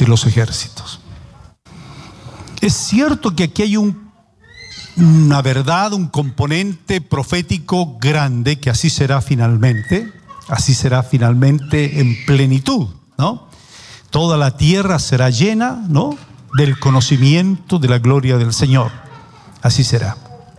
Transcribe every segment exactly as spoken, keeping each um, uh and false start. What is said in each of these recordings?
de los ejércitos. Es cierto que aquí hay un, una verdad, un componente profético grande, que así será finalmente, así será finalmente en plenitud, ¿no? Toda la tierra será llena, ¿no?, del conocimiento de la gloria del Señor. Así será.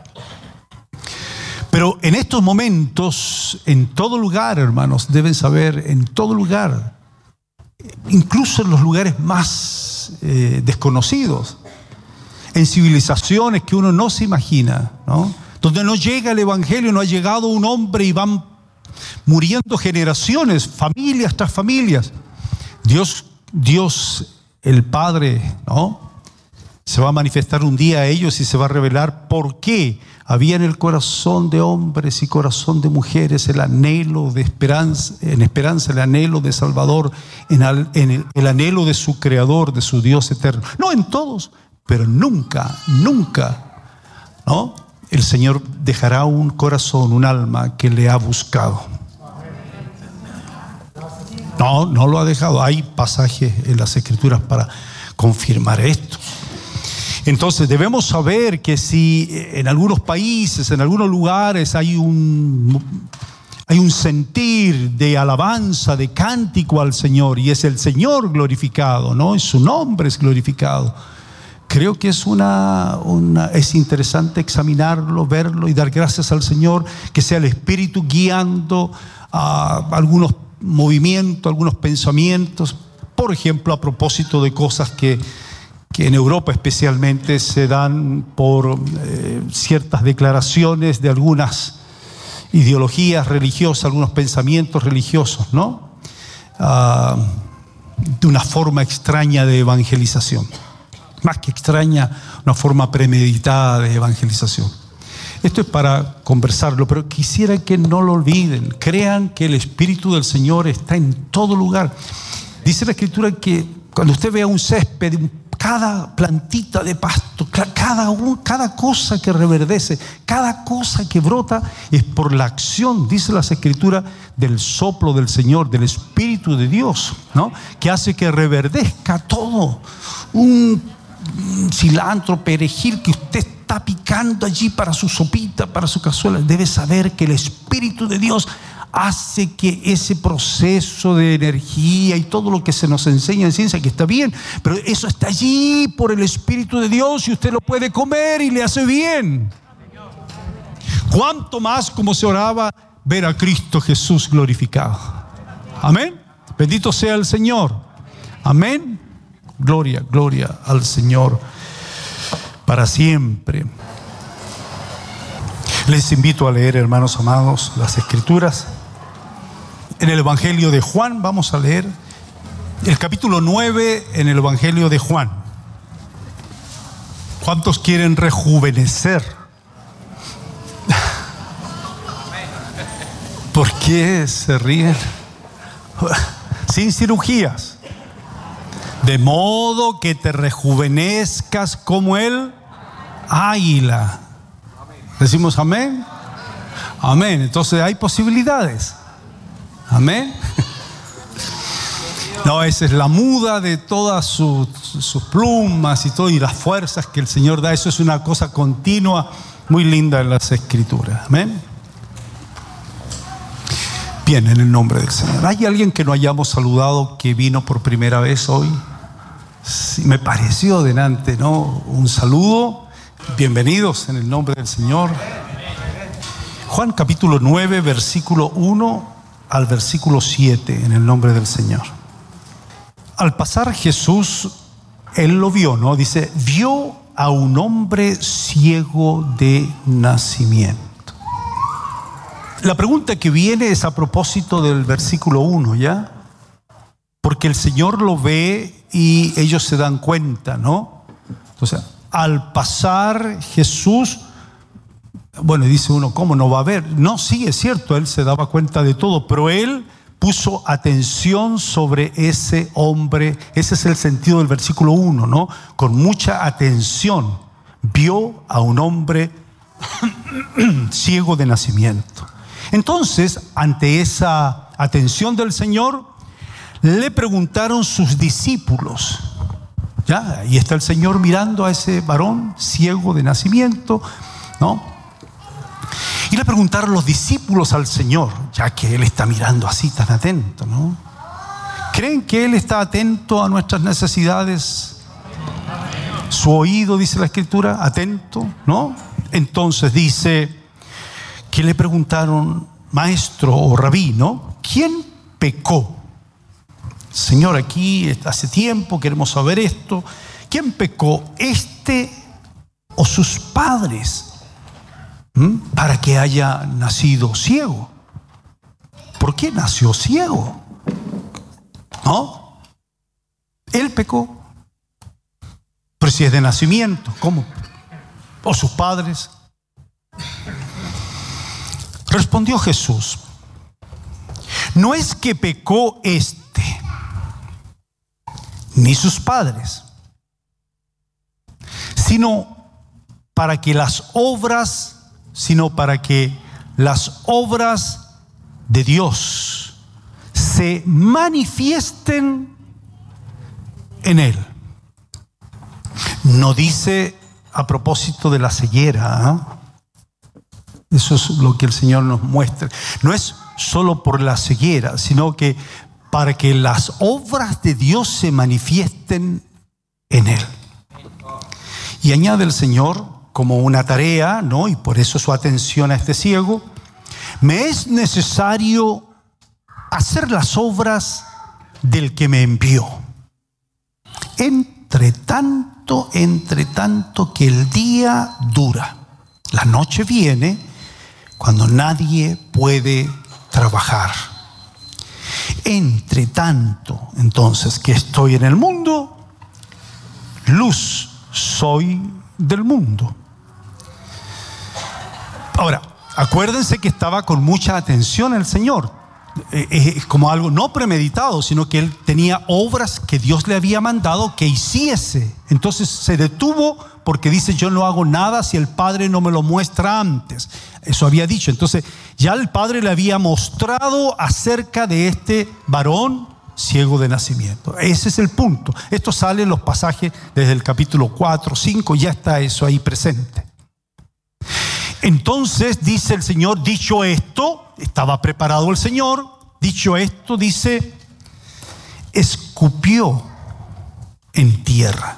Pero en estos momentos, en todo lugar, hermanos, deben saber, en todo lugar, incluso en los lugares más eh, desconocidos, en civilizaciones que uno no se imagina, ¿no?, donde no llega el Evangelio, no ha llegado un hombre y van muriendo generaciones, familias tras familias. Dios, Dios el Padre, ¿no?, se va a manifestar un día a ellos y se va a revelar por qué había en el corazón de hombres y corazón de mujeres el anhelo de esperanza, en esperanza el anhelo de Salvador, en, al, en el, el anhelo de su Creador, de su Dios eterno. No en todos, pero nunca, nunca, ¿no?, el Señor dejará un corazón, un alma que le ha buscado. No, no lo ha dejado. Hay pasajes en las Escrituras para confirmar esto. Entonces debemos saber que si en algunos países, en algunos lugares hay un, hay un sentir de alabanza, de cántico al Señor, y es el Señor glorificado, ¿no?, y su nombre es glorificado, creo que es, una, una, es interesante examinarlo, verlo y dar gracias al Señor, que sea el Espíritu guiando a algunos movimientos, algunos pensamientos. Por ejemplo, a propósito de cosas que, que en Europa especialmente se dan por eh, ciertas declaraciones de algunas ideologías religiosas, algunos pensamientos religiosos, ¿no? Uh, de una forma extraña de evangelización. Más que extraña, una forma premeditada de evangelización. Esto es para conversarlo, pero quisiera que no lo olviden. Crean que el Espíritu del Señor está en todo lugar. Dice la Escritura que cuando usted vea un césped, cada plantita de pasto, cada, cada cosa que reverdece, cada cosa que brota, es por la acción, dice las Escrituras, del soplo del Señor, del Espíritu de Dios, ¿no?, que hace que reverdezca todo. Un cilantro, perejil que usted está picando allí para su sopita, para su cazuela, debe saber que el Espíritu de Dios hace que ese proceso de energía y todo lo que se nos enseña en ciencia, que está bien, pero eso está allí por el Espíritu de Dios y usted lo puede comer y le hace bien. ¿Cuánto más, como se oraba, ver a Cristo Jesús glorificado? Amén. Bendito sea el Señor. Amén. Gloria, gloria al Señor para siempre. Les invito a leer, hermanos amados, las Escrituras. En el Evangelio de Juan vamos a leer el capítulo nueve en el Evangelio de Juan. ¿Cuántos quieren rejuvenecer? ¿Por qué se ríen? Sin cirugías. De modo que te rejuvenezcas como el águila. ¿Decimos amén? Amén. Entonces hay posibilidades. Amén. No, esa es la muda de todas sus, sus plumas y todo, y las fuerzas que el Señor da. Eso es una cosa continua, muy linda en las Escrituras. Amén. Bien, en el nombre del Señor. ¿Hay alguien que no hayamos saludado que vino por primera vez hoy? Sí, me pareció delante, ¿no? Un saludo. Bienvenidos en el nombre del Señor. Juan capítulo nueve, versículo uno al versículo siete, en el nombre del Señor. Al pasar Jesús, él lo vio, ¿no? Dice, vio a un hombre ciego de nacimiento. La pregunta que viene es a propósito del versículo uno, ¿ya? Porque el Señor lo ve y ellos se dan cuenta, ¿no? Entonces, al pasar Jesús, bueno, dice uno, ¿cómo no va a ver? No, sí, es cierto, él se daba cuenta de todo, pero él puso atención sobre ese hombre. Ese es el sentido del versículo uno, ¿no? Con mucha atención vio a un hombre ciego de nacimiento. Entonces, ante esa atención del Señor, le preguntaron sus discípulos, ¿Ya? Ahí está el Señor mirando a ese varón ciego de nacimiento, ¿no? Y le preguntaron los discípulos al Señor, ya que Él está mirando así tan atento, ¿no? ¿Creen que Él está atento a nuestras necesidades? Su oído, dice la Escritura, atento, ¿no? Entonces dice que le preguntaron, maestro o rabí, ¿no? ¿Quién pecó? Señor, aquí hace tiempo queremos saber esto. ¿Quién pecó, este o sus padres, ¿Mm? para que haya nacido ciego? ¿Por qué nació ciego? ¿No? Él pecó. Pero si es de nacimiento, ¿cómo? ¿O sus padres? Respondió Jesús, no es que pecó este, ni sus padres, sino para que las obras, sino para que las obras de Dios se manifiesten en él. No dice a propósito de la ceguera, ¿eh? Eso es lo que el Señor nos muestra. No es solo por la ceguera, sino que para que las obras de Dios se manifiesten en él. Y añade el Señor como una tarea, ¿no? Y por eso su atención a este ciego: me es necesario hacer las obras del que me envió. Entre tanto, entre tanto que el día dura, la noche viene cuando nadie puede trabajar. Entre tanto, entonces, que estoy en el mundo, luz soy del mundo. Ahora, acuérdense que estaba con mucha atención el Señor. Es como algo no premeditado, sino que Él tenía obras que Dios le había mandado que hiciese. Entonces se detuvo porque dice: yo no hago nada si el Padre no me lo muestra antes. Eso había dicho. Entonces ya el Padre le había mostrado acerca de este varón ciego de nacimiento. Ese es el punto. Esto sale en los pasajes desde el capítulo cuatro, cinco, ya está eso ahí presente. Entonces dice el Señor, dicho esto, estaba preparado el Señor, dicho esto, dice, escupió en tierra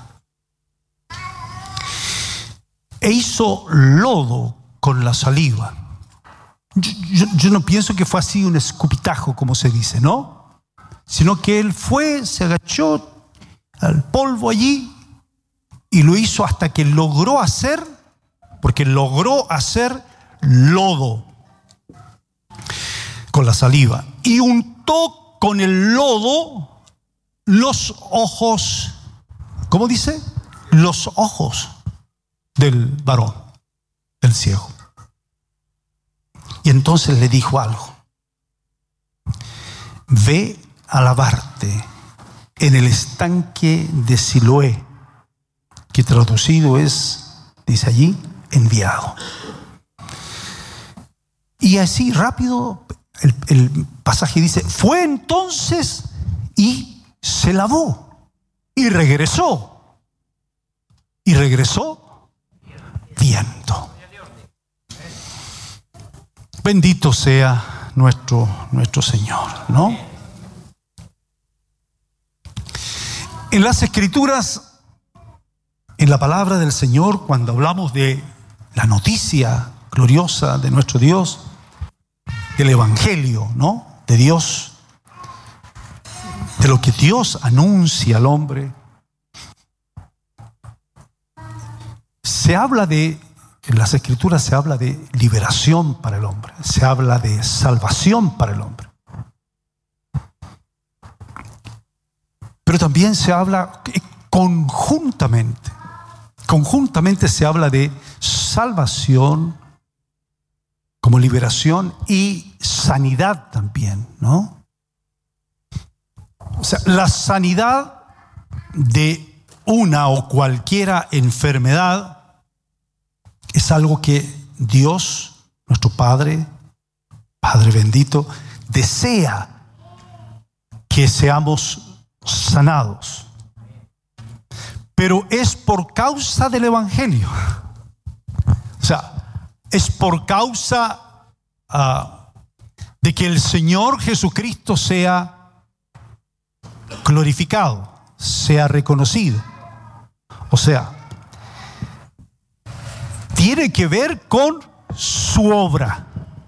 e hizo lodo con la saliva. Yo, yo, yo no pienso que fue así un escupitajo, como se dice, ¿no? Sino que él fue, se agachó al polvo allí y lo hizo hasta que logró hacer, porque logró hacer lodo con la saliva, y untó con el lodo los ojos, ¿cómo dice? Los ojos del varón, del ciego. Y entonces le dijo algo: ve a lavarte en el estanque de Siloé, que traducido es, dice allí, enviado. Y así rápido el, el pasaje dice: fue entonces y se lavó y regresó y regresó viendo. Bendito sea nuestro, nuestro Señor, ¿no? En las Escrituras, en la palabra del Señor, cuando hablamos de la noticia gloriosa de nuestro Dios, del Evangelio, ¿no? De Dios, de lo que Dios anuncia al hombre, se habla de, en las Escrituras se habla de liberación para el hombre, se habla de salvación para el hombre. Pero también se habla conjuntamente, conjuntamente se habla de salvación como liberación y sanidad también, ¿no? O sea, la sanidad de una o cualquiera enfermedad es algo que Dios, nuestro Padre, Padre bendito, desea que seamos sanados. pero es por causa del Evangelio. O sea, es por causa uh, de que el Señor Jesucristo sea glorificado, sea reconocido. O sea, tiene que ver con su obra.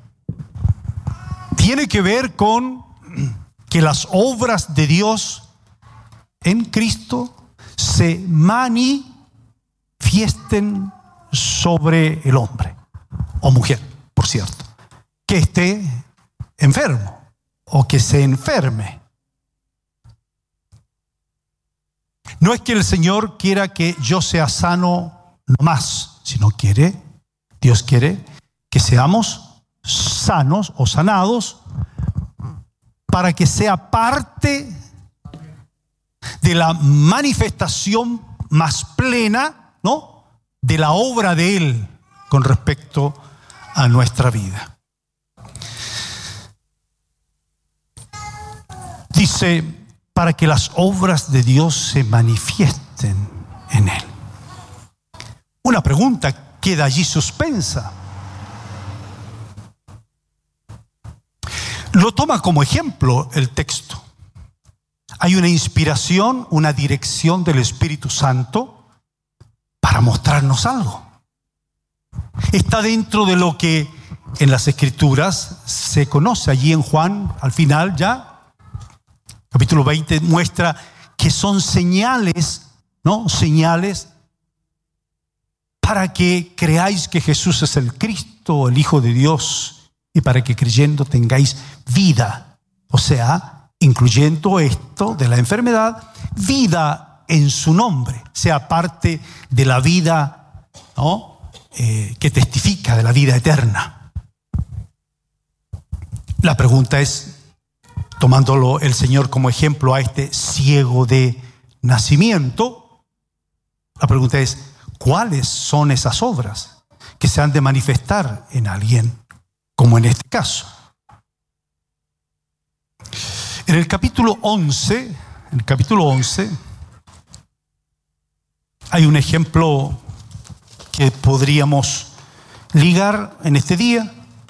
Tiene que ver con que las obras de Dios en Cristo se manifiesten sobre el hombre o mujer, por cierto, que esté enfermo o que se enferme. No es que el Señor quiera que yo sea sano no más, sino quiere, Dios quiere que seamos sanos o sanados para que sea parte de la manifestación más plena, ¿no?, de la obra de Él con respecto a nuestra vida. Dice, para que las obras de Dios se manifiesten en Él. Una pregunta queda allí suspensa. Lo toma como ejemplo el texto. Hay una inspiración, una dirección del Espíritu Santo para mostrarnos algo. Está dentro de lo que en las Escrituras se conoce. Allí en Juan, al final ya, capítulo veinte, muestra que son señales, ¿no? Señales para que creáis que Jesús es el Cristo, el Hijo de Dios, y para que creyendo tengáis vida. O sea, incluyendo esto de la enfermedad, vida en su nombre, sea parte de la vida, ¿no?, eh, que testifica de la vida eterna. La pregunta es, tomándolo el Señor como ejemplo a este ciego de nacimiento, la pregunta es, ¿cuáles son esas obras que se han de manifestar en alguien, como en este caso? En el capítulo once, en el capítulo once, hay un ejemplo que podríamos ligar en este día.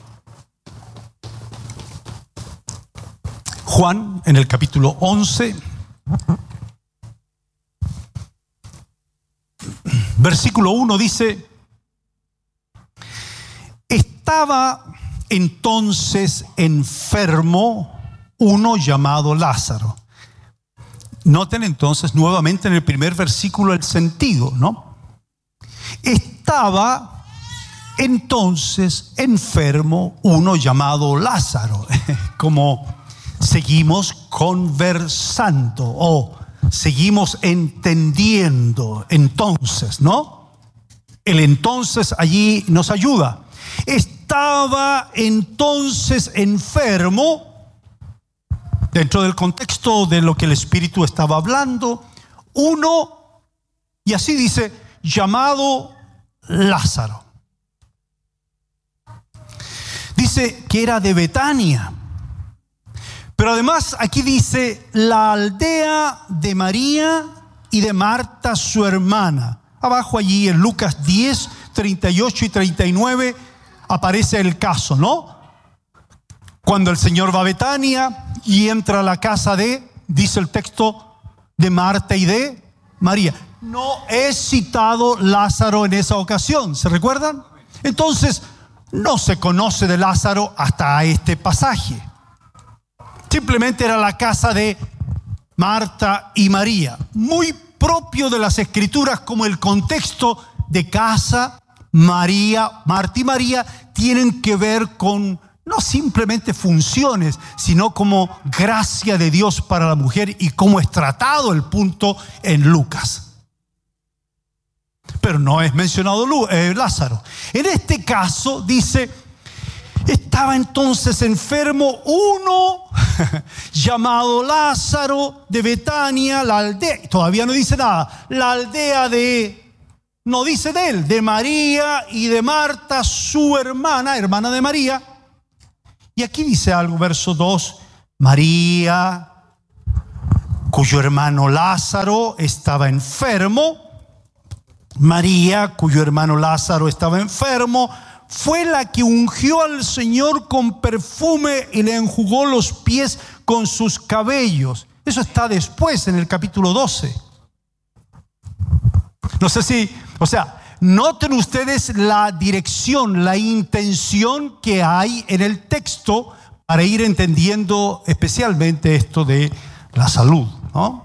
Juan, en el capítulo once, versículo uno dice: estaba entonces enfermo uno llamado Lázaro. Noten entonces nuevamente en el primer versículo el sentido, ¿no? Estaba entonces enfermo uno llamado Lázaro. Como seguimos conversando o seguimos entendiendo entonces, ¿no? El entonces allí nos ayuda. Estaba entonces enfermo, dentro del contexto de lo que el Espíritu estaba hablando, uno, y así dice, llamado Lázaro. Dice que era de Betania, pero además aquí dice la aldea de María y de Marta su hermana. Abajo allí en Lucas diez, treinta y ocho y treinta y nueve aparece el caso, ¿no? Cuando el Señor va a Betania y entra a la casa de, dice el texto, de Marta y de María. No es citado Lázaro en esa ocasión, ¿se recuerdan? Entonces, no se conoce de Lázaro hasta este pasaje. Simplemente era la casa de Marta y María. Muy propio de las Escrituras, como el contexto de casa, María, Marta y María tienen que ver con no simplemente funciones, sino como gracia de Dios para la mujer y cómo es tratado el punto en Lucas. Pero no es mencionado eh, Lázaro. En este caso dice, estaba entonces enfermo uno llamado Lázaro de Betania, la aldea, todavía no dice nada, la aldea de, no dice de él, de María y de Marta, su hermana, hermana de María. Y aquí dice algo, verso dos, María, cuyo hermano Lázaro estaba enfermo. María, cuyo hermano Lázaro estaba enfermo, fue la que ungió al Señor con perfume y le enjugó los pies con sus cabellos. Eso está después, en el capítulo doce. No sé si, o sea, noten ustedes la dirección, la intención que hay en el texto para ir entendiendo especialmente esto de la salud, ¿no?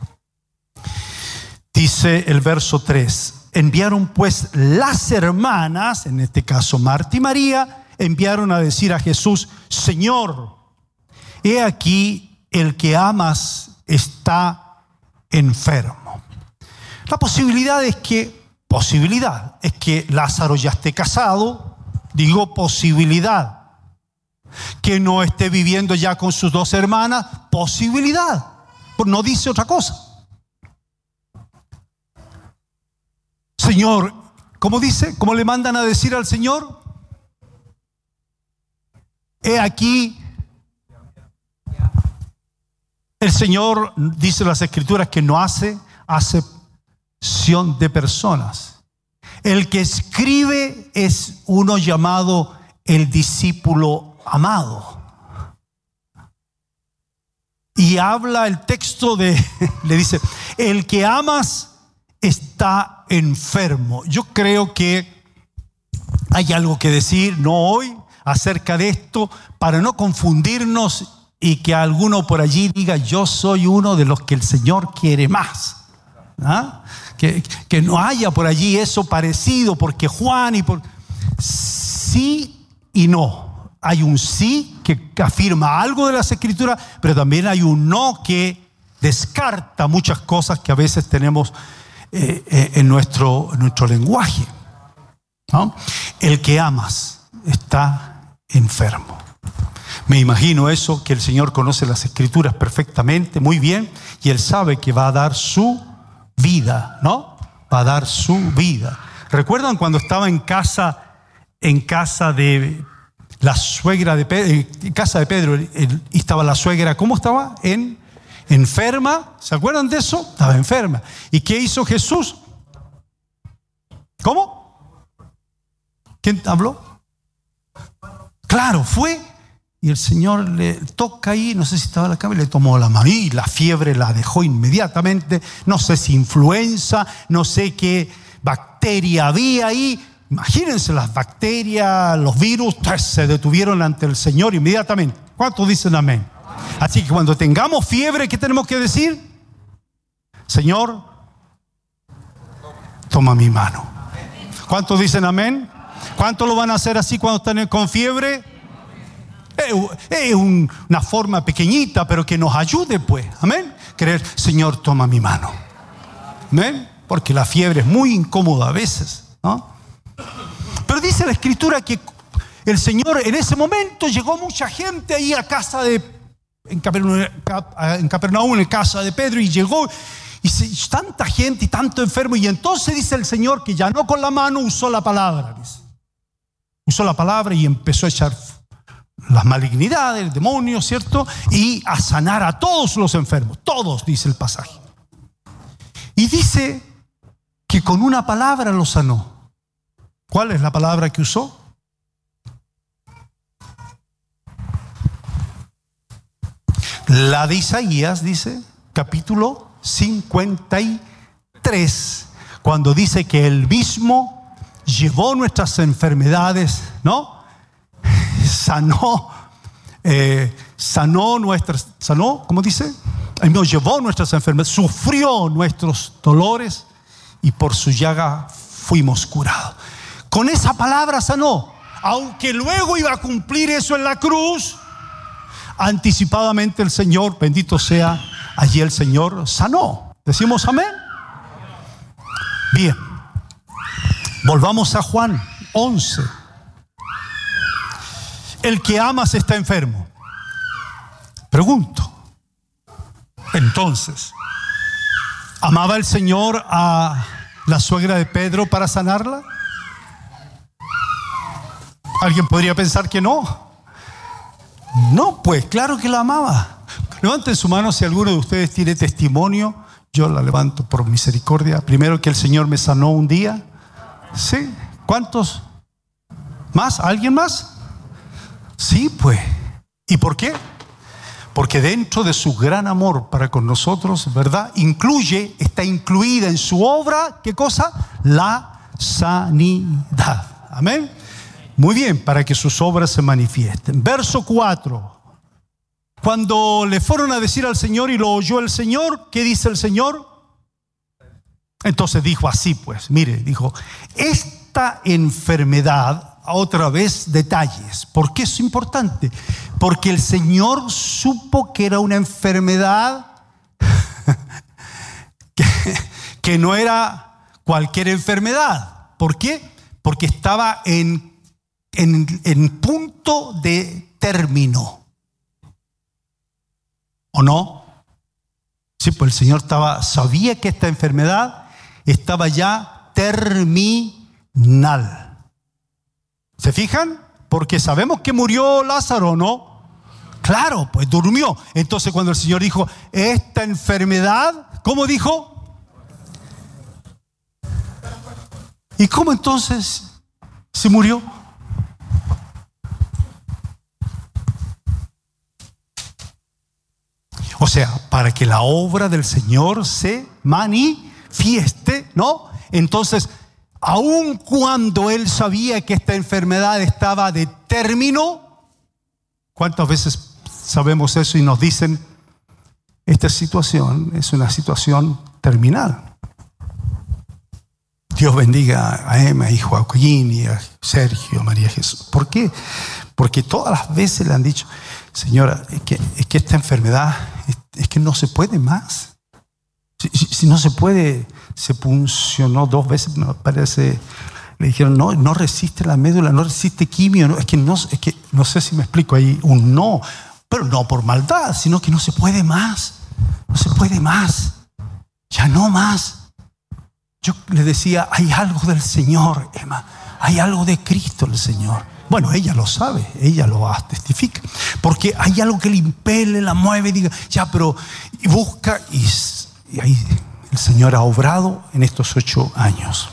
Dice el verso tres. Enviaron pues las hermanas, en este caso Marta y María, enviaron a decir a Jesús: Señor, he aquí el que amas está enfermo. La posibilidad es que, posibilidad, es que Lázaro ya esté casado, digo posibilidad. Que no esté viviendo ya con sus dos hermanas, posibilidad, pues no dice otra cosa. Señor, ¿cómo dice? ¿Cómo le mandan a decir al Señor? He aquí, el Señor, dice las Escrituras, que no hace acepción de personas. El que escribe es uno llamado el discípulo amado. Y habla el texto de, le dice, el que amas está enfermo. Yo creo que hay algo que decir, no hoy, acerca de esto, para no confundirnos y que alguno por allí diga: yo soy uno de los que el Señor quiere más. ¿Ah? Que, que no haya por allí eso parecido, porque Juan y por... Sí y no. Hay un sí que afirma algo de las Escrituras, pero también hay un no que descarta muchas cosas que a veces tenemos Eh, eh, en, nuestro, en nuestro lenguaje, ¿no? El que amas está enfermo. Me imagino eso, que el Señor conoce las Escrituras perfectamente, muy bien, y Él sabe que va a dar su vida, ¿no? Va a dar su vida. ¿Recuerdan cuando estaba en casa, en casa de la suegra de Pedro, en casa de Pedro, y estaba la suegra, ¿cómo estaba? En enferma, ¿se acuerdan de eso? Estaba enferma. ¿Y qué hizo Jesús? ¿Cómo? ¿Quién habló? Claro, fue y el Señor le toca ahí, no sé si estaba en la cama, y le tomó la mano y la fiebre la dejó inmediatamente. No sé si influenza, no sé qué bacteria había ahí. Imagínense, las bacterias, los virus, se detuvieron ante el Señor inmediatamente. ¿Cuántos dicen amén? Así que cuando tengamos fiebre, ¿qué tenemos que decir? Señor, toma mi mano. ¿Cuántos dicen amén? ¿Cuántos lo van a hacer así cuando están con fiebre? Es un, una forma pequeñita, pero que nos ayude, pues. Amén. Creer: Señor, toma mi mano. Amén. Porque la fiebre es muy incómoda a veces, ¿no? Pero dice la Escritura que el Señor, en ese momento, llegó mucha gente ahí a casa de En Capernaum, en Capernaum, en casa de Pedro, y llegó y se, tanta gente y tanto enfermo, y entonces dice el Señor que ya no con la mano usó la palabra, dice. Usó la palabra y empezó a echar las malignidades, el demonio, ¿cierto? Y a sanar a todos los enfermos, todos, dice el pasaje. Y dice que con una palabra los sanó. ¿Cuál es la palabra que usó? La de Isaías, dice, capítulo cincuenta y tres, cuando dice que Él mismo llevó nuestras enfermedades, ¿no? Sanó, eh, sanó nuestras, sanó, ¿cómo dice? Él nos llevó nuestras enfermedades, sufrió nuestros dolores y por su llaga fuimos curados. Con esa palabra sanó, aunque luego iba a cumplir eso en la cruz. Anticipadamente el Señor, bendito sea, allí el Señor sanó. ¿Decimos amén? Bien. Volvamos a Juan once. El que amas está enfermo. Pregunto. Entonces, ¿amaba el Señor a la suegra de Pedro para sanarla? ¿Alguien podría pensar que no? No, pues claro que la amaba. Levanten su mano si alguno de ustedes tiene testimonio. yo la levanto por misericordia. Primero que el Señor me sanó un día. Sí. ¿Cuántos? ¿Más? ¿Alguien más? Sí, pues. ¿Y por qué? Porque dentro de su gran amor para con nosotros, ¿verdad? Incluye, está incluida en su obra, ¿qué cosa? La sanidad. Amén. Muy bien, para que sus obras se manifiesten. Verso cuatro. Cuando le fueron a decir al Señor y lo oyó el Señor, ¿qué dice el Señor? Entonces dijo así, pues, mire, dijo, esta enfermedad, otra vez detalles. ¿Por qué es importante? Porque el Señor supo que era una enfermedad que, que no era cualquier enfermedad. ¿Por qué? Porque estaba en, en, en punto de término. ¿O no? Sí, pues el Señor estaba, sabía que esta enfermedad estaba ya terminal. ¿Se fijan? Porque sabemos que murió Lázaro, ¿no? Claro, pues durmió. Entonces cuando el Señor dijo, esta enfermedad, ¿cómo dijo? ¿Y cómo entonces se murió? O sea, para que la obra del Señor se manifieste, ¿no? Entonces, aun cuando Él sabía que esta enfermedad estaba de término, ¿cuántas veces sabemos eso y nos dicen, esta situación es una situación terminal? Dios bendiga a Emma y Joaquín y a Sergio, María Jesús. ¿Por qué? Porque todas las veces le han dicho, señora, es que, es que esta enfermedad es, es que no se puede más. Si, si, si no se puede, se puncionó dos veces, me parece. Le dijeron, no, no resiste la médula, no resiste quimio. No, es, que no, es que no sé si me explico ahí, un no. Pero no por maldad, sino que no se puede más. No se puede más. Ya no más. Yo le decía, hay algo del Señor, Emma. Hay algo de Cristo el Señor. Bueno, ella lo sabe, ella lo testifica. Porque hay algo que le impele, la mueve y diga, ya, pero y busca. Y, y ahí el Señor ha obrado en estos ocho años.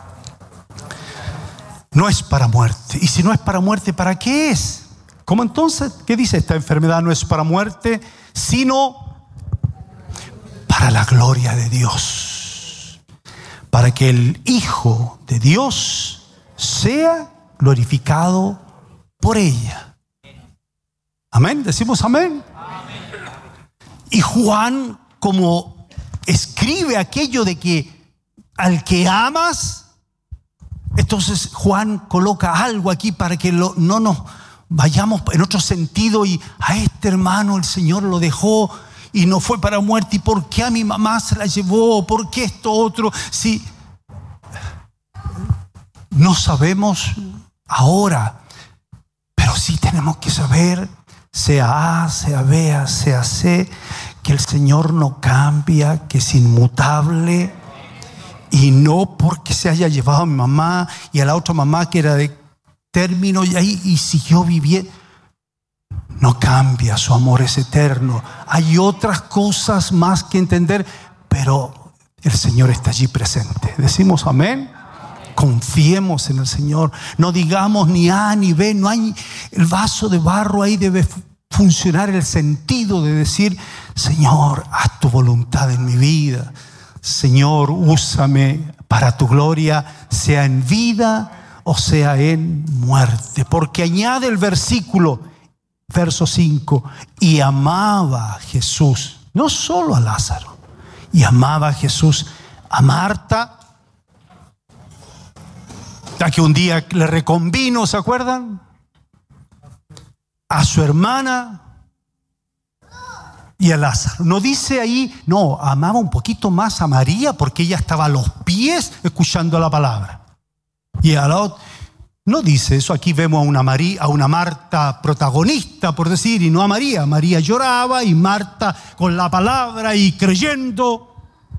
No es para muerte. Y si no es para muerte, ¿para qué es? ¿Cómo entonces? ¿Qué dice? Esta enfermedad no es para muerte, sino para la gloria de Dios. Para que el Hijo de Dios sea glorificado por ella. Amén. Decimos amén. Amén. Y Juan, como escribe aquello de que al que amas, entonces Juan coloca algo aquí para que lo, no nos vayamos en otro sentido y a este hermano el Señor lo dejó y no fue para muerte. ¿Y por qué a mi mamá se la llevó? ¿Por qué esto otro? Si no sabemos ahora, pero sí tenemos que saber, sea A, sea B, sea C, que el Señor no cambia, que es inmutable. Y no porque se haya llevado a mi mamá y a la otra mamá que era de término y ahí y siguió viviendo. No cambia, su amor es eterno. Hay otras cosas más que entender, pero el Señor está allí presente. Decimos amén. Confiemos en el Señor. No digamos ni A ni B. No hay el vaso de barro ahí. Debe funcionar el sentido de decir, Señor, haz tu voluntad en mi vida. Señor, úsame para tu gloria, sea en vida o sea en muerte. Porque añade el versículo, verso cinco, y amaba a Jesús, no solo a Lázaro, y amaba a Jesús a Marta, a que un día le reconvino, ¿se acuerdan? A su hermana y a Lázaro. No dice ahí, no, amaba un poquito más a María porque ella estaba a los pies escuchando la palabra. Y a la otra, no dice eso. Aquí vemos a una María, a una Marta protagonista, por decir, y no a María. María lloraba y Marta con la palabra y creyendo.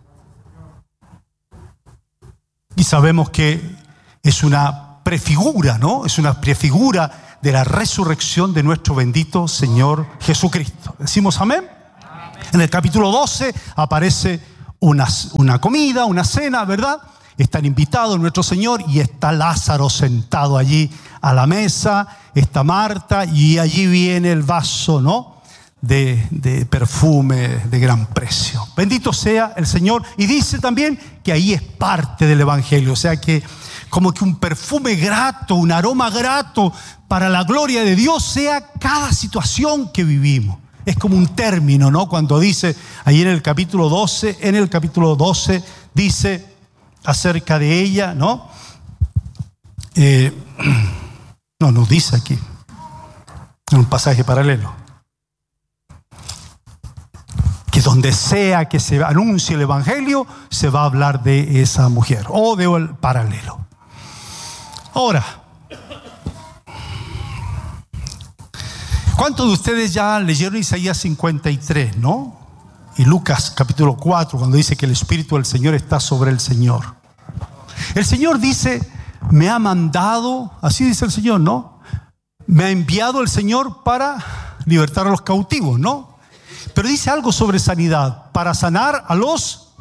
Y sabemos que es una prefigura, ¿no? Es una prefigura de la resurrección de nuestro bendito Señor Jesucristo. ¿Decimos amén? En el capítulo doce aparece una, una comida, una cena, ¿verdad? Están invitados nuestro Señor y está Lázaro sentado allí a la mesa, está Marta y allí viene el vaso, ¿no? De, de perfume de gran precio. Bendito sea el Señor. Y dice también que ahí es parte del Evangelio, o sea que como que un perfume grato, un aroma grato para la gloria de Dios sea cada situación que vivimos. Es como un término, ¿no? Cuando dice ahí en el capítulo doce, en el capítulo doce dice acerca de ella, ¿no? Eh, no, nos dice aquí, en un pasaje paralelo, que donde sea que se anuncie el Evangelio, se va a hablar de esa mujer o del paralelo. Ahora, ¿cuántos de ustedes ya leyeron Isaías cincuenta y tres, no? Y Lucas capítulo cuatro, cuando dice que el Espíritu del Señor está sobre el Señor. El Señor dice, me ha mandado, así dice el Señor, ¿no? Me ha enviado el Señor para libertar a los cautivos, ¿no? Pero dice algo sobre sanidad, para sanar a los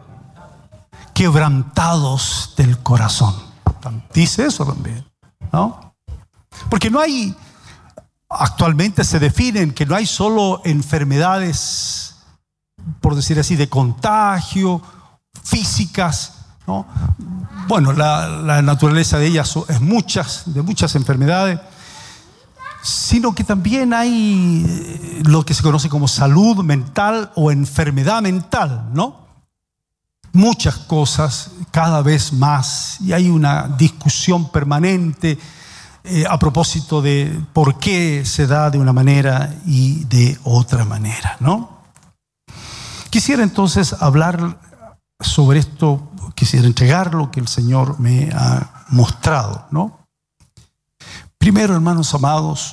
quebrantados del corazón. Dice eso también, ¿no? Porque no hay, actualmente se definen que no hay solo enfermedades, por decir así, de contagio, físicas, ¿no? Bueno, la, la naturaleza de ellas es muchas, de muchas enfermedades, sino que también hay lo que se conoce como salud mental o enfermedad mental, ¿no? Muchas cosas, cada vez más, y hay una discusión permanente eh, a propósito de por qué se da de una manera y de otra manera, ¿no? Quisiera entonces hablar sobre esto, quisiera entregar lo que el Señor me ha mostrado, ¿no? Primero, hermanos amados,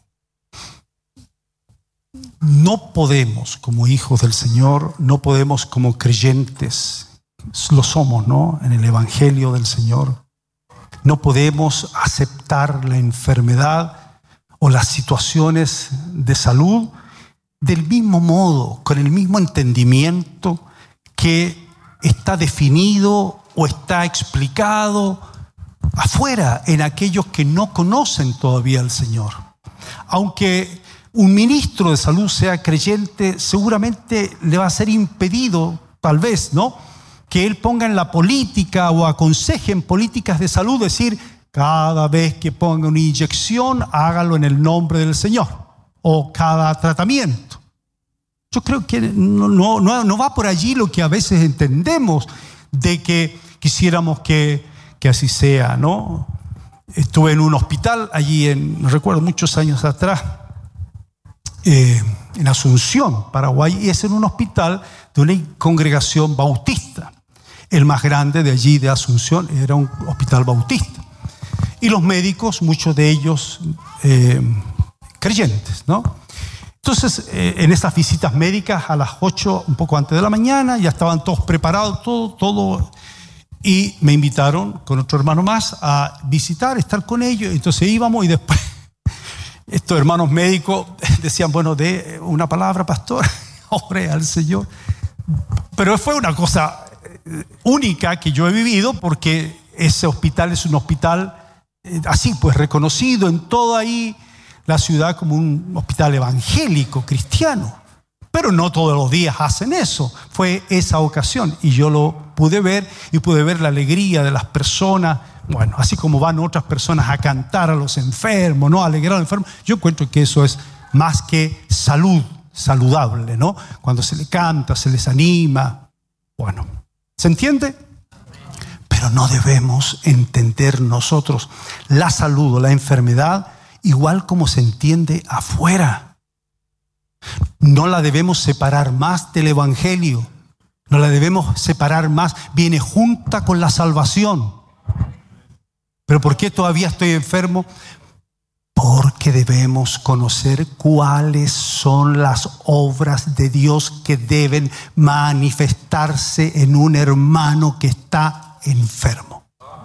no podemos como hijos del Señor, no podemos como creyentes, lo somos, ¿no? En el Evangelio del Señor, no podemos aceptar la enfermedad o las situaciones de salud del mismo modo, con el mismo entendimiento que está definido o está explicado afuera en aquellos que no conocen todavía al Señor. Aunque un ministro de salud sea creyente, seguramente le va a ser impedido, tal vez, ¿no?, que él ponga en la política o aconseje en políticas de salud, decir, cada vez que ponga una inyección, hágalo en el nombre del Señor, o cada tratamiento. Yo creo que no, no, no, no va por allí lo que a veces entendemos de que quisiéramos que, que así sea, ¿no? Estuve en un hospital allí, en, no recuerdo, muchos años atrás, eh, en Asunción, Paraguay, y es en un hospital de una congregación bautista. El más grande de allí, de Asunción, era un hospital bautista. Y los médicos, muchos de ellos eh, creyentes, ¿no? Entonces, eh, en esas visitas médicas a las ocho, un poco antes de la mañana, ya estaban todos preparados, todo, todo. Y me invitaron con otro hermano más a visitar, estar con ellos. Entonces íbamos y después estos hermanos médicos decían, bueno, de una palabra, pastor, ore al Señor. Pero fue una cosa única que yo he vivido, porque ese hospital es un hospital así, pues reconocido en toda ahí la ciudad como un hospital evangélico, cristiano. Pero no todos los días hacen eso. Fue esa ocasión y yo lo pude ver y pude ver la alegría de las personas. Bueno, así como van otras personas a cantar a los enfermos, ¿no? A alegrar a los enfermos. Yo encuentro que eso es más que salud, saludable, ¿no? Cuando se le canta, se les anima. Bueno, ¿se entiende? Pero no debemos entender nosotros la salud o la enfermedad igual como se entiende afuera. No la debemos separar más del Evangelio. No la debemos separar más. Viene junta con la salvación. ¿Pero por qué todavía estoy enfermo? Porque debemos conocer cuáles son las obras de Dios que deben manifestarse en un hermano que está enfermo.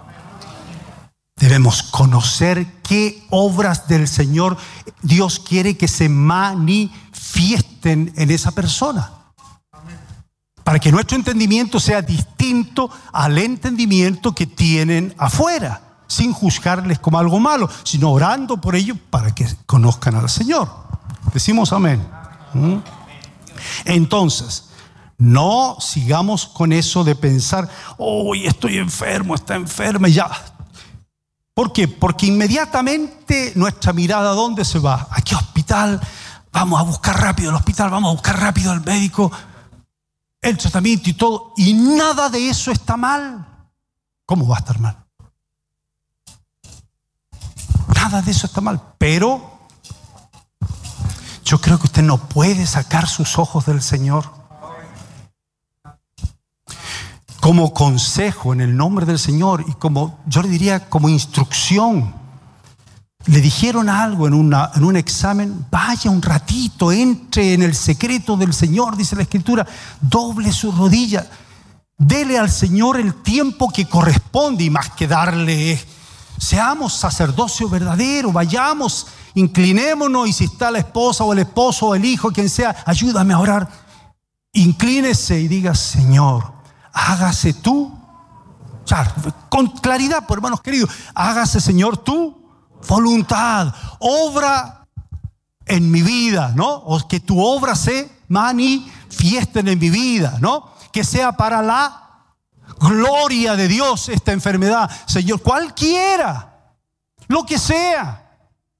Debemos conocer qué obras del Señor Dios quiere que se manifiesten en esa persona. Para para que nuestro entendimiento sea distinto al entendimiento que tienen afuera, sin juzgarles como algo malo, sino orando por ellos para que conozcan al Señor. Decimos amén. ¿Mm? Entonces, no sigamos con eso de pensar, oh, estoy enfermo, está enferma y ya. ¿Por qué? Porque inmediatamente nuestra mirada, ¿a dónde se va? ¿A qué hospital? Vamos a buscar rápido el hospital, vamos a buscar rápido al médico, el tratamiento y todo. Y nada de eso está mal. ¿Cómo va a estar mal? Nada de eso está mal. Pero yo creo que usted no puede sacar sus ojos del Señor. Como consejo en el nombre del Señor y como, yo le diría, como instrucción, le dijeron algo en, una, en un examen, vaya un ratito, entre en el secreto del Señor, dice la Escritura, doble su rodilla, dele al Señor el tiempo que corresponde y más que darle, seamos sacerdocio verdadero, vayamos, inclinémonos y si está la esposa o el esposo o el hijo, quien sea, ayúdame a orar, inclínese y diga, Señor, hágase tú, ya, con claridad, por hermanos queridos, hágase Señor tú, voluntad, obra en mi vida, ¿no? O que tu obra se manifieste en mi vida, ¿no? Que sea para la gloria de Dios esta enfermedad, Señor, cualquiera, lo que sea.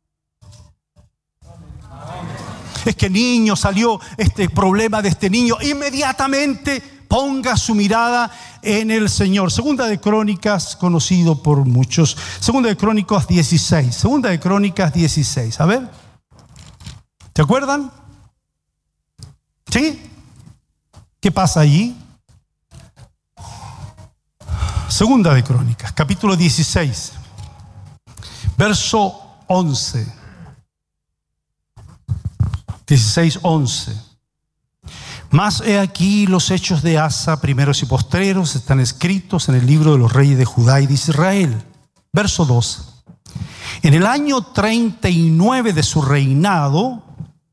Es que niño salió este problema de este niño, inmediatamente ponga su mirada en el Señor. Segunda de Crónicas, conocido por muchos. Segunda de Crónicas dieciséis. Segunda de Crónicas dieciséis. A ver. ¿Te acuerdan? ¿Sí? ¿Qué pasa allí? Segunda de Crónicas, capítulo dieciséis. Verso once. dieciséis, once. Mas he aquí los hechos de Asa, primeros y postreros, están escritos en el libro de los reyes de Judá y de Israel. Verso dos. En el año treinta y nueve de su reinado,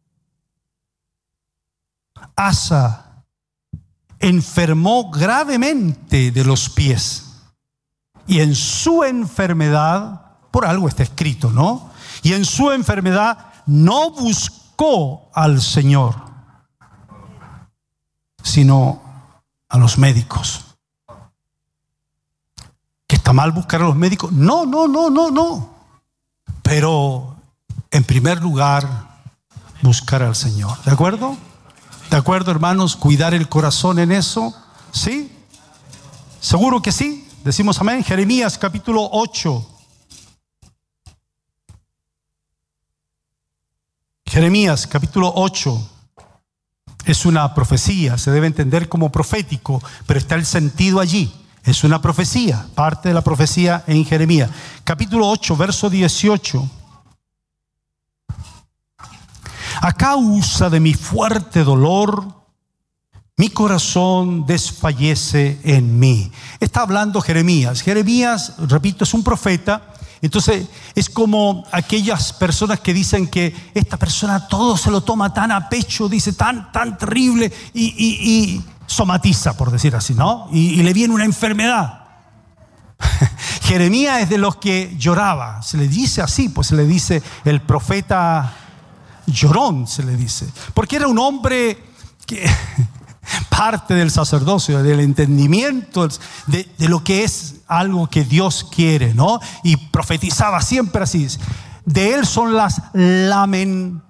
Asa enfermó gravemente de los pies. Y en su enfermedad, por algo está escrito, ¿no? Y en su enfermedad no buscó al Señor, sino a los médicos. ¿Que está mal buscar a los médicos? No, no, no, no, no. Pero en primer lugar, buscar al Señor. ¿De acuerdo? ¿De acuerdo, hermanos? Cuidar el corazón en eso. ¿Sí? ¿Seguro que sí? Decimos amén. Jeremías capítulo ocho. Jeremías capítulo ocho. Es una profecía, se debe entender como profético, pero está el sentido allí. Es una profecía, parte de la profecía en Jeremías. Capítulo ocho, verso dieciocho. A causa de mi fuerte dolor, mi corazón desfallece en mí. Está hablando Jeremías. Jeremías, repito, es un profeta. Entonces es como aquellas personas que dicen que esta persona todo se lo toma tan a pecho, dice tan, tan terrible y, y, y somatiza, por decir así, ¿no? Y, y le viene una enfermedad. Jeremías es de los que lloraba, se le dice así, pues se le dice el profeta llorón, se le dice, porque era un hombre que parte del sacerdocio, del entendimiento de, de lo que es algo que Dios quiere, ¿no? Y profetizaba siempre así. De él son las lamen,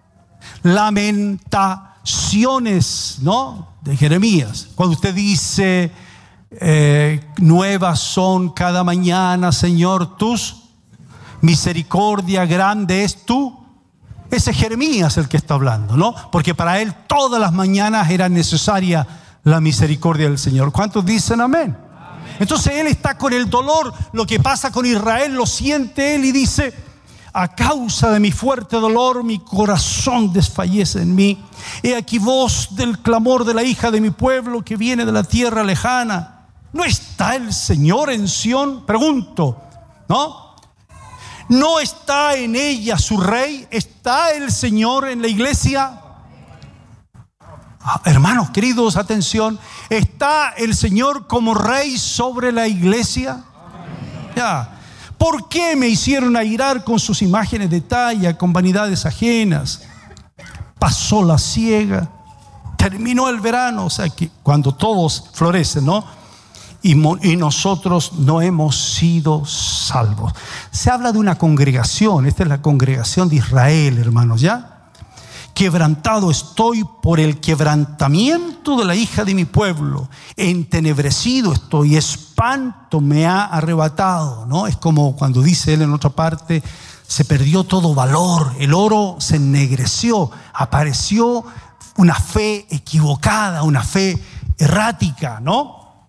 lamentaciones, ¿no? De Jeremías. Cuando usted dice, eh, nuevas son cada mañana, Señor, tus misericordia grande es tú. Ese es Jeremías el que está hablando, ¿no? Porque para él todas las mañanas era necesaria la misericordia del Señor. ¿Cuántos dicen amén? Amén. Entonces él está con el dolor. Lo que pasa con Israel lo siente él y dice: a causa de mi fuerte dolor, mi corazón desfallece en mí. He aquí voz del clamor de la hija de mi pueblo que viene de la tierra lejana. ¿No está el Señor en Sión? Pregunto, ¿no? ¿No está en ella su rey? ¿Está el Señor en la iglesia? Ah, hermanos queridos, atención. ¿Está el Señor como Rey sobre la iglesia? Ya. ¿Por qué me hicieron airar con sus imágenes de talla, con vanidades ajenas? Pasó la siega, terminó el verano, o sea que cuando todos florecen, ¿no? Y, y nosotros no hemos sido salvos. Se habla de una congregación, esta es la congregación de Israel, hermanos, ¿ya? Quebrantado estoy por el quebrantamiento de la hija de mi pueblo. Entenebrecido estoy, espanto me ha arrebatado, ¿no? Es como cuando dice él en otra parte, se perdió todo valor, el oro se ennegreció, apareció una fe equivocada, una fe errática, ¿no?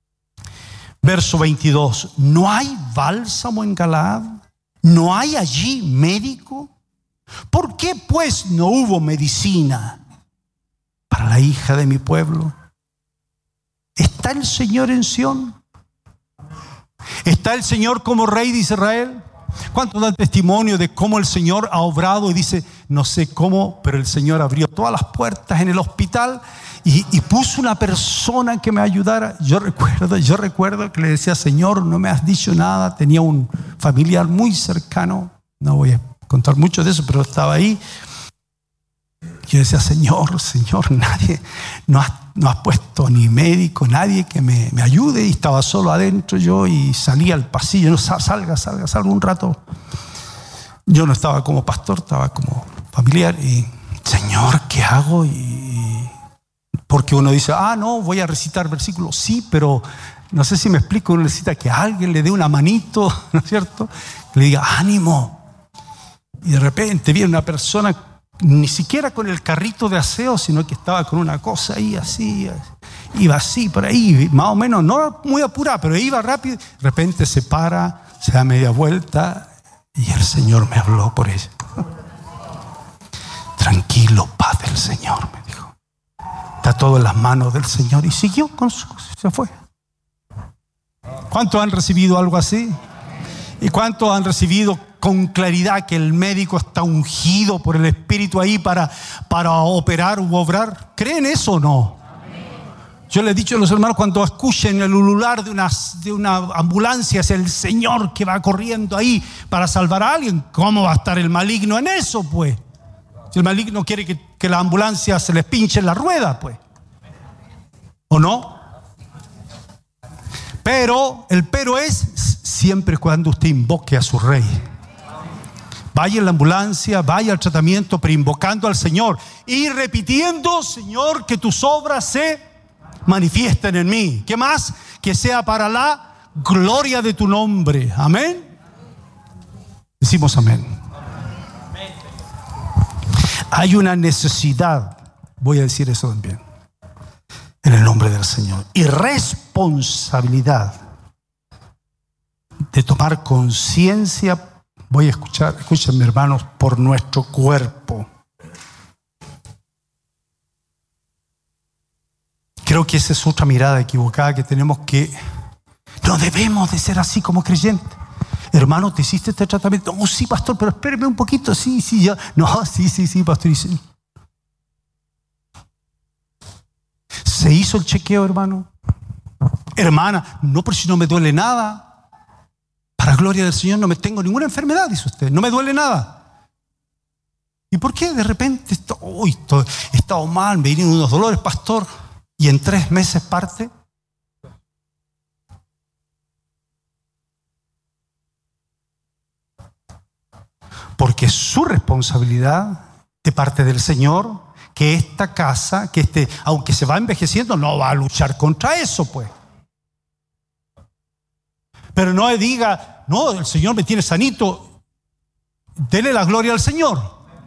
Verso veintidós, ¿no hay bálsamo en Galaad? ¿No hay allí médico? ¿Por qué pues no hubo medicina para la hija de mi pueblo? ¿Está el Señor en Sión? ¿Está el Señor como Rey de Israel? ¿Cuántos dan testimonio de cómo el Señor ha obrado? Y dice, no sé cómo, pero el Señor abrió todas las puertas en el hospital y, y puso una persona que me ayudara. Yo recuerdo, yo recuerdo que le decía, Señor, no me has dicho nada. Tenía un familiar muy cercano, no voy a contar mucho de eso, pero estaba ahí. Yo decía, Señor, Señor, nadie, no has, no has puesto ni médico, nadie que me, me ayude. Y estaba solo adentro yo y salía al pasillo, no, salga, salga, salga un rato. Yo no estaba como pastor, estaba como familiar. Y, Señor, ¿qué hago? Y, porque uno dice, ah, no, voy a recitar versículos. Sí, pero no sé si me explico, uno necesita que alguien le dé una manito, ¿no es cierto? Que le diga, ánimo. Y de repente viene una persona, ni siquiera con el carrito de aseo, sino que estaba con una cosa ahí así, iba así por ahí, más o menos, no muy apurada, pero iba rápido. De repente se para, se da media vuelta y el Señor me habló por ella. Tranquilo, paz del Señor, me dijo. Está todo en las manos del Señor. Y siguió con su cosa, se fue. ¿Cuántos han recibido algo así? ¿Y cuántos han recibido con claridad que el médico está ungido por el Espíritu ahí para, para operar u obrar? ¿Creen eso o no? Yo les he dicho a los hermanos, cuando escuchen el ulular de una, de una ambulancia, es el Señor que va corriendo ahí para salvar a alguien. ¿Cómo va a estar el maligno en eso, pues? Si el maligno quiere que, que la ambulancia se les pinche en la rueda, pues. ¿O no? Pero, el pero es siempre cuando usted invoque a su Rey. Vaya en la ambulancia, vaya al tratamiento, pero invocando al Señor y repitiendo, Señor, que tus obras se manifiesten en mí. ¿Qué más? Que sea para la gloria de tu nombre. Amén. Decimos amén. Hay una necesidad, voy a decir eso también, en el nombre del Señor, y responsabilidad de tomar conciencia. Voy a escuchar, escúchenme hermanos, por nuestro cuerpo. Creo que esa es otra mirada equivocada que tenemos, que no debemos de ser así como creyentes. Hermano, ¿te hiciste este tratamiento? Oh, sí, pastor, pero espéreme un poquito. Sí, sí, ya. No, sí, sí, sí, pastor. ¿Se hizo el chequeo, hermano? Hermana, no, pero si no me duele nada. Para gloria del Señor, no me tengo ninguna enfermedad, dice usted. No me duele nada. ¿Y por qué de repente esto, oh, esto, he estado mal, me vienen unos dolores, pastor, y en tres meses parte? Porque es su responsabilidad de parte del Señor que esta casa, que este, aunque se va envejeciendo, no va a luchar contra eso, pues. Pero no diga, no, el Señor me tiene sanito. Dele la gloria al Señor.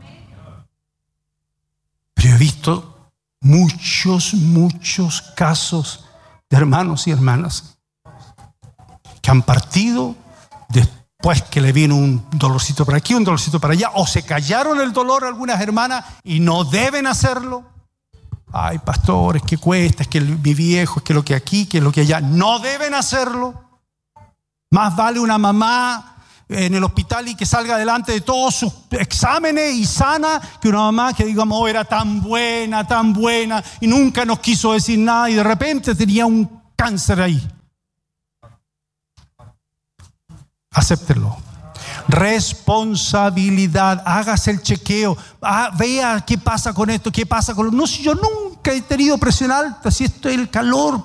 Pero he visto muchos, muchos casos de hermanos y hermanas que han partido después que le vino un dolorcito por aquí, un dolorcito para allá, o se callaron el dolor algunas hermanas y no deben hacerlo. Ay, pastor, es que cuesta, es que mi viejo, es que lo que aquí, que lo que allá. No deben hacerlo. Más vale una mamá en el hospital y que salga adelante de todos sus exámenes y sana, que una mamá que digamos, oh, era tan buena, tan buena y nunca nos quiso decir nada y de repente tenía un cáncer ahí. Acéptenlo. Responsabilidad, hágase el chequeo, ah, vea qué pasa con esto, qué pasa con lo. No, si yo nunca he tenido presión alta, si esto es el calor.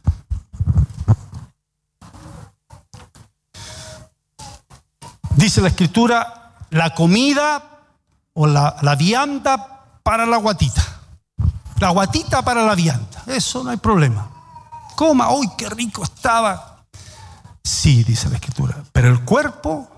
Dice la Escritura, la comida o la, la vianda para la guatita. La guatita para la vianda. Eso no hay problema. Coma, ¡uy, qué rico estaba! Sí, dice la Escritura. Pero el cuerpo,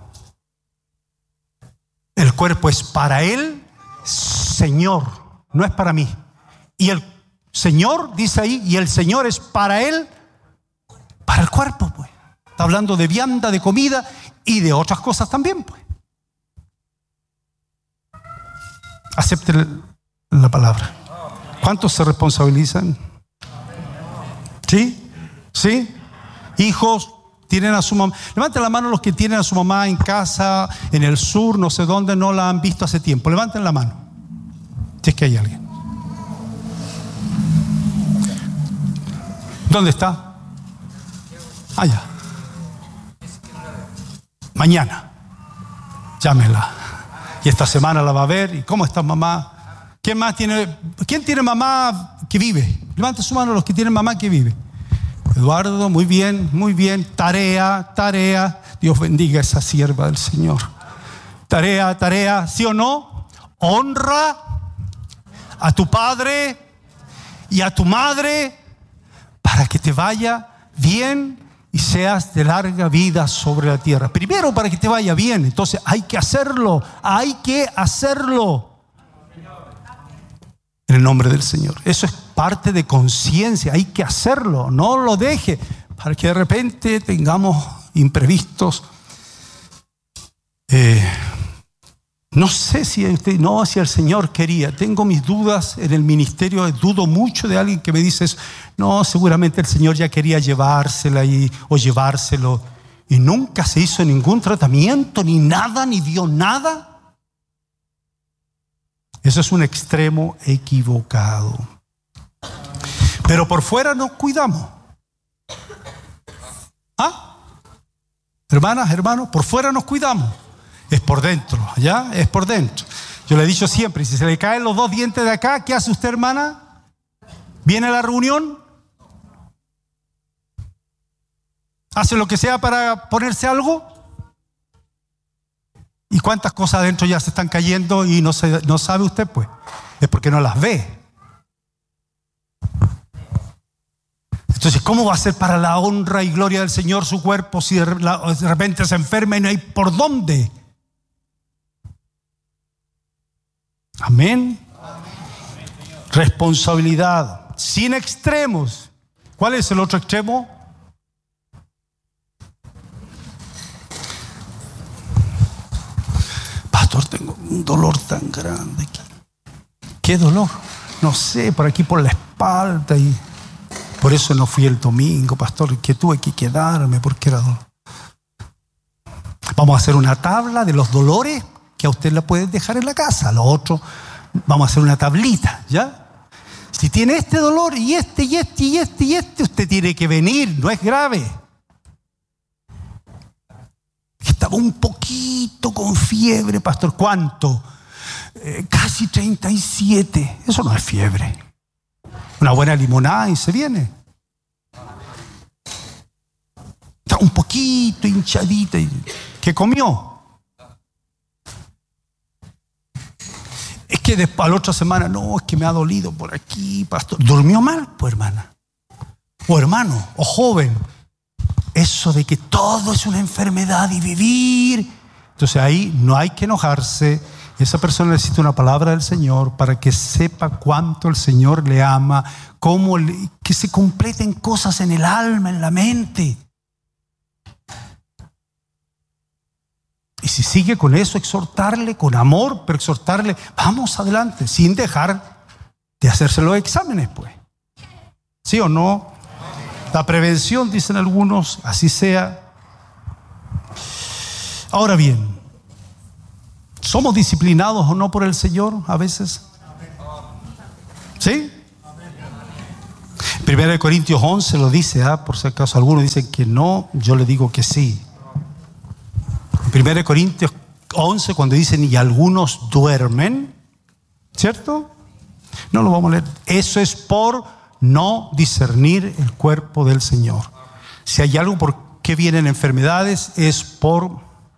el cuerpo es para el Señor, no es para mí. Y el Señor, dice ahí, y el Señor es para él, para el cuerpo, pues. Está hablando de vianda, de comida y de otras cosas también, pues. Acepten la palabra. ¿Cuántos se responsabilizan? ¿Sí? ¿Sí? Hijos, tienen a su mamá. Levanten la mano los que tienen a su mamá en casa, en el sur, no sé dónde, no la han visto hace tiempo. Levanten la mano. Si es que hay alguien. ¿Dónde está? Allá. Mañana. Llámela. Y esta semana la va a ver. ¿Y cómo está mamá? ¿Quién más tiene? ¿Quién tiene mamá que vive? Levanten su mano los que tienen mamá que vive. Eduardo, muy bien, muy bien. Tarea, tarea. Dios bendiga a esa sierva del Señor. Tarea, tarea. ¿Sí o no? Honra a tu padre y a tu madre para que te vaya bien y seas de larga vida sobre la tierra. Primero para que te vaya bien. Entonces hay que hacerlo. Hay que hacerlo. En el nombre del Señor. Eso es parte de conciencia. Hay que hacerlo. No lo deje para que de repente tengamos imprevistos. Eh, no sé si usted, no, si el Señor quería. Tengo mis dudas en el ministerio. Dudo mucho de alguien que me dice eso. No, seguramente el Señor ya quería llevársela y, o llevárselo. Y nunca se hizo ningún tratamiento, ni nada, ni dio nada. Eso es un extremo equivocado. Pero por fuera nos cuidamos. ¿Ah? Hermanas, hermanos, por fuera nos cuidamos. Es por dentro, ¿ya? Es por dentro. Yo le he dicho siempre, si se le caen los dos dientes de acá, ¿qué hace usted, hermana? ¿Viene a la reunión? ¿Hace lo que sea para ponerse algo? ¿Y cuántas cosas adentro ya se están cayendo y no, se, no sabe usted? Pues es porque no las ve. Entonces, ¿cómo va a ser para la honra y gloria del Señor su cuerpo si de repente se enferma y no hay por dónde? Amén. Responsabilidad sin extremos. ¿Cuál es el otro extremo? Pastor, tengo un dolor tan grande aquí. ¿Qué dolor? No sé, por aquí por la espalda. Y por eso no fui el domingo, pastor, que tuve que quedarme porque era dolor. Vamos a hacer una tabla de los dolores que a usted la puede dejar en la casa. Lo otro, vamos a hacer una tablita, ¿ya? Si tiene este dolor y este y este y este y este, usted tiene que venir, no es grave. Estaba un poquito con fiebre, pastor. ¿Cuánto? Eh, casi treinta y siete. Eso no es fiebre. Una buena limonada y se viene. Está un poquito hinchadita. ¿Qué comió? Es que después, a la otra semana, no, es que me ha dolido por aquí, pastor. ¿Durmió mal, pues, hermana? O hermano, o joven. Eso de que todo es una enfermedad y vivir. Entonces ahí no hay que enojarse. Esa persona necesita una palabra del Señor para que sepa cuánto el Señor le ama, cómo le, que se completen cosas en el alma, en la mente. Y si sigue con eso, exhortarle con amor, pero exhortarle, vamos adelante, sin dejar de hacerse los exámenes, pues. ¿Sí o no? La prevención, dicen algunos, así sea. Ahora bien, ¿somos disciplinados o no por el Señor a veces? ¿Sí? Primera de Corintios once lo dice, ¿ah? Por si acaso algunos dicen que no, yo le digo que sí. Primera de Corintios once, cuando dicen y algunos duermen, ¿cierto? No lo vamos a leer. Eso es por no discernir el cuerpo del Señor. Si hay algo por qué vienen enfermedades, es por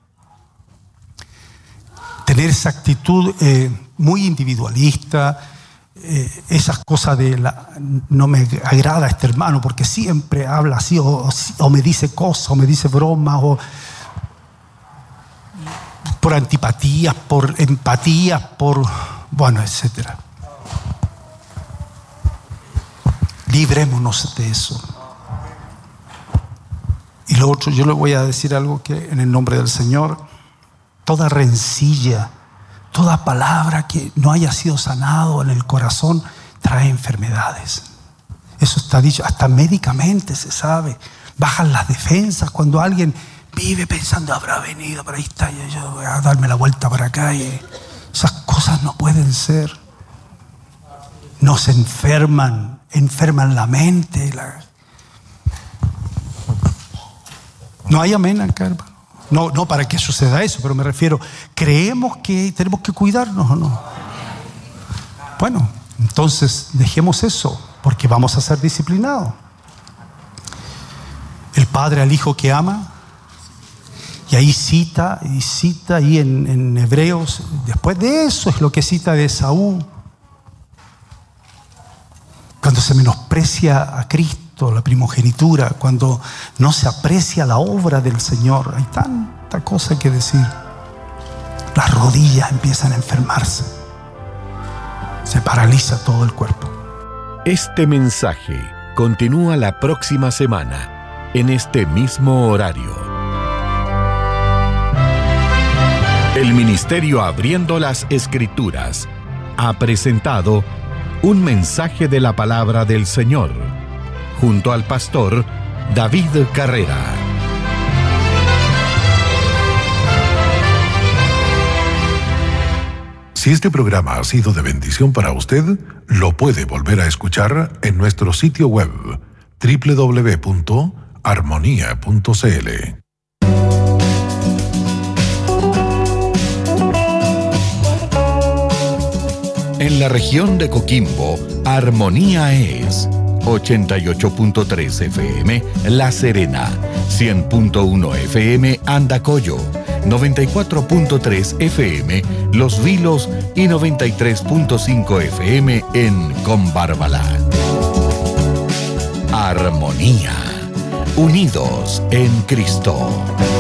tener esa actitud eh, muy individualista, eh, esas cosas de la, no me agrada este hermano porque siempre habla así, o, o me dice cosas, o me dice bromas, o por antipatías, por empatías, por, bueno, etcétera. Librémonos de eso. Y lo otro, yo le voy a decir algo que en el nombre del Señor, toda rencilla, toda palabra que no haya sido sanado en el corazón trae enfermedades. Eso está dicho, hasta médicamente se sabe. Bajan las defensas cuando alguien vive pensando, habrá venido, pero ahí está, yo, yo voy a darme la vuelta para acá. Y esas cosas no pueden ser. Nos enferman, enferman la mente. La... No hay amén acá, hermano. No, no para que suceda eso, pero me refiero, ¿creemos que tenemos que cuidarnos o no? Bueno, entonces dejemos eso, porque vamos a ser disciplinados. El padre al hijo que ama, y ahí cita, y cita ahí en, en Hebreos, después de eso es lo que cita de Esaú. Cuando se menosprecia a Cristo, la primogenitura, cuando no se aprecia la obra del Señor, hay tanta cosa que decir. Las rodillas empiezan a enfermarse, se paraliza todo el cuerpo. Este mensaje continúa la próxima semana en este mismo horario. El Ministerio Abriendo las Escrituras ha presentado un mensaje de la palabra del Señor, junto al pastor David Carrera. Si este programa ha sido de bendición para usted, lo puede volver a escuchar en nuestro sitio web doble u doble u doble u punto armonía punto c l. En la región de Coquimbo, Armonía es ochenta y ocho punto tres F M La Serena, cien punto uno F M Andacollo, noventa y cuatro punto tres F M Los Vilos y noventa y tres punto cinco F M en Combarbalá. Armonía, unidos en Cristo.